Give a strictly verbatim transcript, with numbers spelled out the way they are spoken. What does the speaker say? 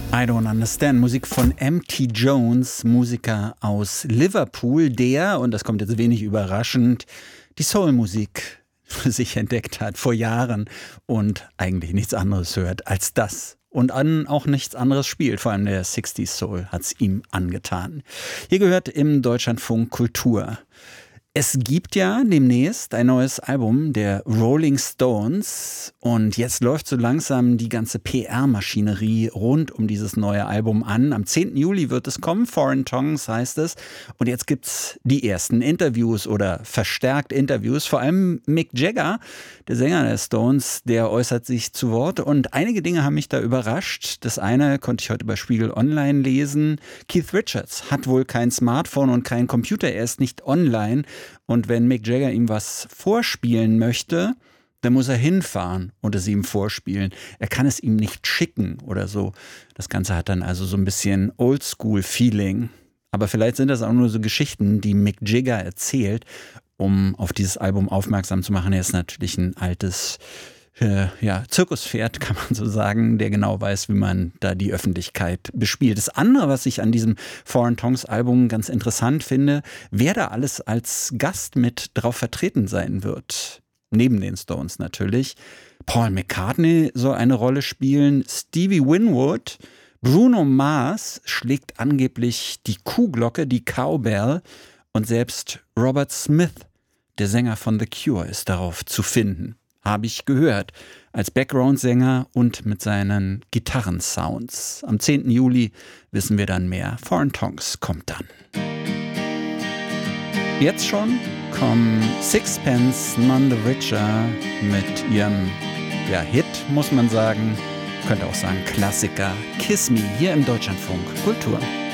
I Don't Understand, Musik von M T Jones, Musiker aus Liverpool, der, und das kommt jetzt wenig überraschend, die Soul-Musik für sich entdeckt hat vor Jahren und eigentlich nichts anderes hört als das. Und an auch nichts anderes spielt, vor allem der sechziger Soul hat es ihm angetan. Hier gehört im Deutschlandfunk Kultur. Es gibt ja demnächst ein neues Album der Rolling Stones und jetzt läuft so langsam die ganze P R-Maschinerie rund um dieses neue Album an. Am zehnten Juli wird es kommen, Foreign Tongues heißt es. Und jetzt gibt's die ersten Interviews oder verstärkt Interviews. Vor allem Mick Jagger, der Sänger der Stones, der äußert sich zu Wort. Und einige Dinge haben mich da überrascht. Das eine konnte ich heute bei Spiegel Online lesen. Keith Richards hat wohl kein Smartphone und keinen Computer, er ist nicht online. Und wenn Mick Jagger ihm was vorspielen möchte, dann muss er hinfahren und es ihm vorspielen. Er kann es ihm nicht schicken oder so. Das Ganze hat dann also so ein bisschen Oldschool-Feeling. Aber vielleicht sind das auch nur so Geschichten, die Mick Jagger erzählt, um auf dieses Album aufmerksam zu machen. Er ist natürlich ein altes äh, ja, Zirkuspferd, kann man so sagen, der genau weiß, wie man da die Öffentlichkeit bespielt. Das andere, was ich an diesem Foreign Tongues Album ganz interessant finde, wer da alles als Gast mit drauf vertreten sein wird. Neben den Stones natürlich. Paul McCartney soll eine Rolle spielen, Stevie Winwood, Bruno Mars schlägt angeblich die Kuhglocke, die Cowbell, und selbst Robert Smith, der Sänger von The Cure, ist darauf zu finden. Habe ich gehört, als Background-Sänger und mit seinen Gitarrensounds. Am zehnten Juli wissen wir dann mehr. Foreign Tongues kommt dann. Jetzt schon kommen Sixpence None the Richer mit ihrem ja, Hit, muss man sagen, könnte auch sagen Klassiker, Kiss Me, hier im Deutschlandfunk Kultur.